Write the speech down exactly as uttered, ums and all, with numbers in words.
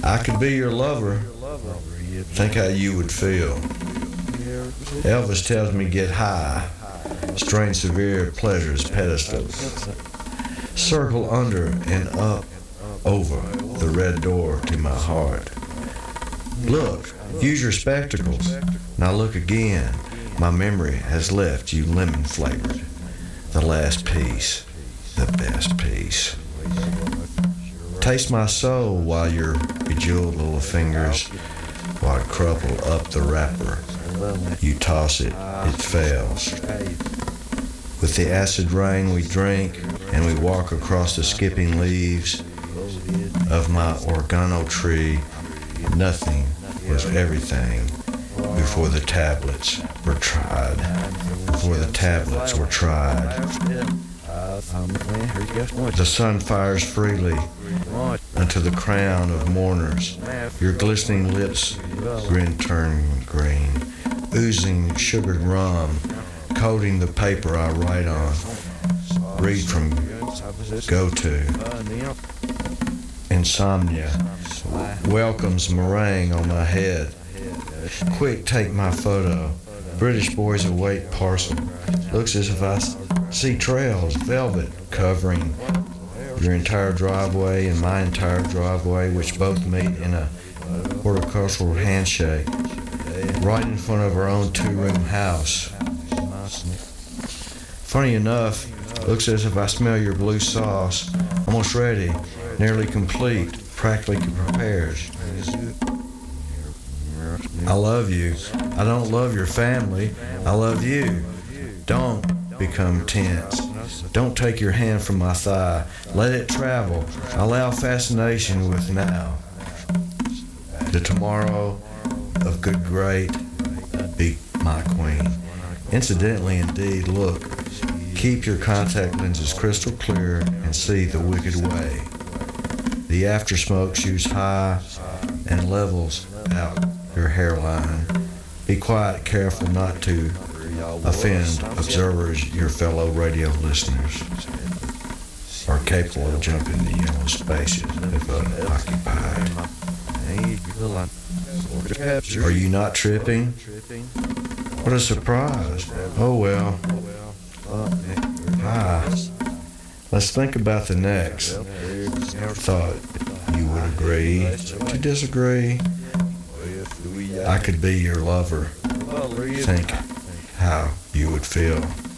I could be your lover. Think how you would feel. Elvis tells me get high. Strain severe pleasures pedestals. Circle under and up over the red door to my heart. Look, use your spectacles. Now look again. My memory has left you lemon flavored. The last piece, the best piece. Taste my soul while your bejeweled little fingers, while I crumple up the wrapper. You toss it, it fails. With the acid rain we drink, and we walk across the skipping leaves of my oregano tree. Nothing was everything before the tablets were tried. Before the tablets were tried. The sun fires freely unto the crown of mourners. Your glistening lips grin turn green, oozing sugared rum, coating the paper I write on. Read from Go To. Insomnia welcomes meringue on my head. Quick, take my photo. British boys await parcel. Looks as if I see trails, velvet covering your entire driveway and my entire driveway, which both meet in a horticultural handshake right in front of our own two-room house. Funny enough, looks as if I smell your blue sauce, almost ready, nearly complete, practically prepared. I love you. I don't love your family. I love you. Don't become tense. Don't take your hand from my thigh. Let it travel. Allow fascination with now. The tomorrow of good great be my queen. Incidentally, indeed, look, keep your contact lenses crystal clear and see the wicked way. The after smoke shoots high and levels out your hairline. Be quiet, careful not to offend observers, your fellow radio listeners are capable of jumping the yellow spaces if unoccupied. Are you not tripping? What a surprise. Oh well. Ah, let's think about the next. Thought you would agree to disagree. I could be your lover. Think how you would feel.